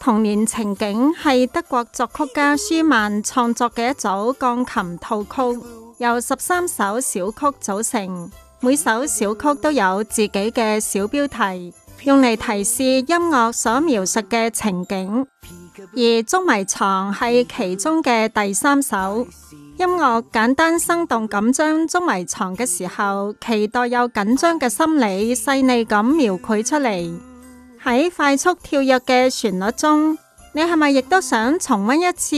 童年情景係德國作曲家舒曼創作嘅一組鋼琴套曲，由13首小曲組成，每首小曲都有自己嘅小標題，用嚟提示音樂所描述嘅情景。而捉迷藏係其中嘅第3首，音樂簡單生動咁將捉迷藏嘅時候，期待又緊張嘅心理細膩咁描繪出嚟。喺快速跳躍嘅旋律中，你係咪亦都想重溫一次